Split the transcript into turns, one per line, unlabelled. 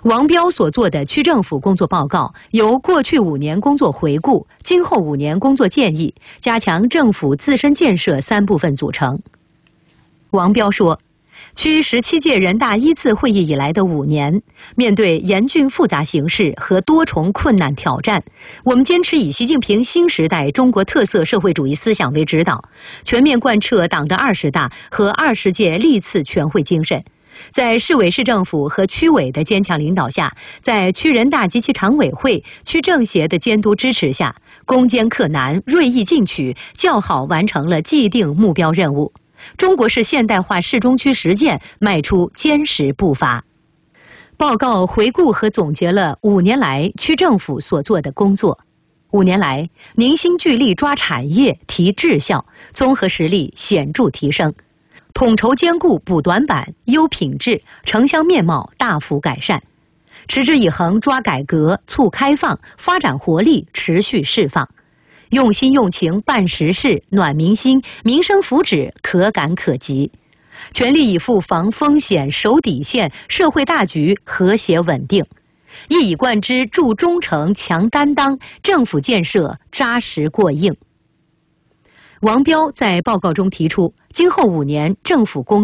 王彪所做的区政府工作报告由过去5年工作回顾、今后5年工作建议、加强政府自身建设3部分组成。王彪说，区17届人大1次会议以来的5年，面对严峻复杂形势和多重困难挑战，我们坚持以习近平新时代中国特色社会主义思想为指导，全面贯彻党的20大和20届历次全会精神，在市委市政府和区委的坚强领导下，在区人大及其常委会、区政协的监督支持下，攻坚克难、锐意进取，较好完成了既定目标任务。中国式现代化市中区实践迈出坚实步伐。报告回顾和总结了5年来区政府所做的工作。5年来，凝心聚力抓产业、提质效，综合实力显著提升，统筹兼顾补短板、优品质，城乡面貌大幅改善，持之以恒抓改革、促开放，发展活力持续释放，用心用情办实事，暖民心，民生福祉可感可及，全力以赴防风险、守底线，社会大局和谐稳定，一以贯之筑忠诚、强担当，政府建设扎实过硬。王彪在报告中提出，今后5年政府工